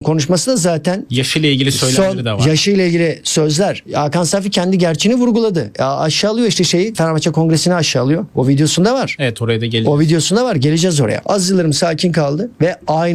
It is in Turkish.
konuşması da zaten Yaşıyla ilgili söylemleri de var. yaşıyla ilgili sözler. Hakan Safi kendi gerçeğini vurguladı. Ya aşağılıyor işte şeyi, Fenerbahçe Kongresi'ni aşağılıyor. O videosunda var. Evet, oraya da geleceğiz. O videosunda var. Geleceğiz oraya. Aziz Yıldırım sakin kaldı ve aynı